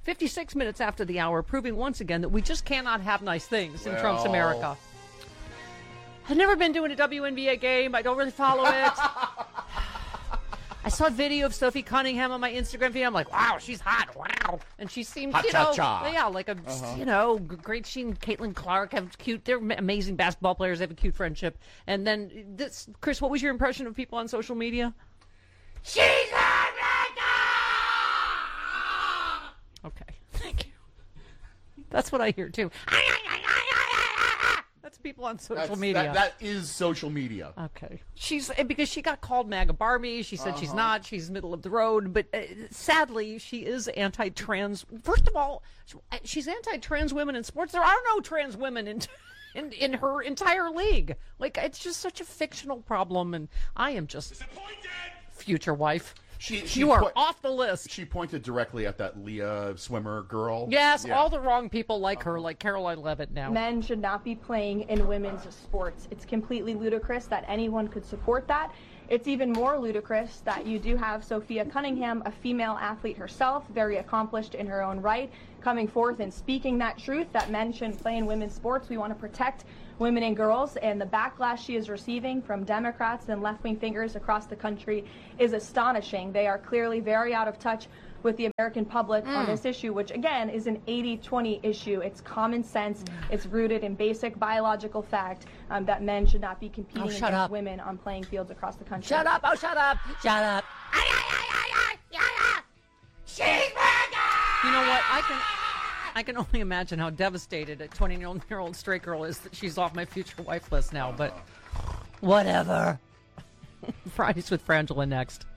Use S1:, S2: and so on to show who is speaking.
S1: 56 minutes after the hour, proving once again that we just cannot have nice things in Trump's America. I've never been to a WNBA game. I don't really follow it. I saw a video of Sophie Cunningham on my Instagram feed. I'm like, wow, she's hot. Wow. And she seems, like a, great. She and Caitlin Clark have cute, they're amazing basketball players. They have a cute friendship. And then this, Chris, what was your impression of people on social media? She's okay, thank you. That's what I hear too. That's people on social media.
S2: That is social media.
S1: Okay. Because she got called MAGA Barbie. She said she's not. She's middle of the road. But sadly, she is anti-trans. First of all, she's anti-trans women in sports. There are no trans women in her entire league. Like, it's just such a fictional problem. And I am just future wife. You are off the list.
S2: She pointed directly at that Leah swimmer girl.
S1: Yes, all the wrong people like her, like Caroline Leavitt now.
S3: Men should not be playing in women's sports. It's completely ludicrous that anyone could support that. It's even more ludicrous that you do have Sophia Cunningham, a female athlete herself, very accomplished in her own right, coming forth and speaking that truth, that men shouldn't play in women's sports. We want to protect women and girls, and the backlash she is receiving from Democrats and left-wing figures across the country is astonishing. They are clearly very out of touch with the American public on this issue, which again is an 80-20 issue. It's common sense. It's rooted in basic biological fact that men should not be competing against women on playing fields across the country.
S1: Shut up! Oh, shut up! Shut up! You know what? I can only imagine how devastated a 20-year-old straight girl is that she's off my future wife list now. But whatever. Fridays with Frangela next.